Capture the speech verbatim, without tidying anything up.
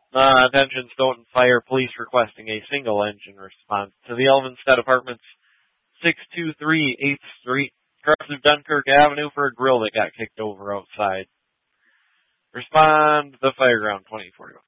Uh, attention Stoughton Fire Police requesting a single engine response to the Elvinstead Apartments, six two three eighth Street, across of Dunkirk Avenue for a grill that got kicked over outside. Respond to the Fireground twenty forty-one.